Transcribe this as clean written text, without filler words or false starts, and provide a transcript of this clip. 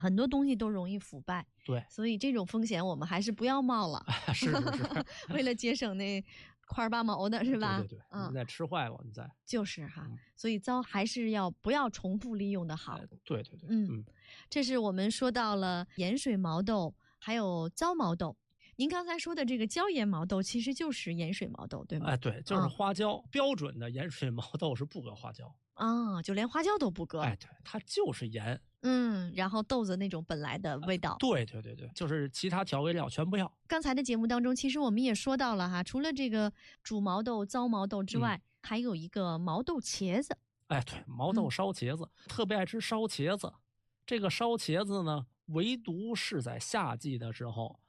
很多东西都容易腐败。 对， 所以这种风险我们还是不要冒了。 是是是， 为了节省那块八毛的是吧？ 对对对，你再吃坏了，你再就是哈，所以糟还是不要重复利用的好。 对对对， 这是我们说到了盐水毛豆，还有糟毛豆。您刚才说的这个椒盐毛豆其实就是盐水毛豆，对吗？ 对，就是花椒，标准的盐水毛豆是不搁花椒啊，就连花椒都不搁。 对，它就是盐。 然后豆子那种本来的味道。 对对对对，就是其他调味料全不要。 刚才的节目当中，其实我们也说到了哈，除了这个煮毛豆、糟毛豆之外，还有一个毛豆茄子。 对，毛豆烧茄子，特别爱吃烧茄子。这个烧茄子呢，唯独是在夏季的时候，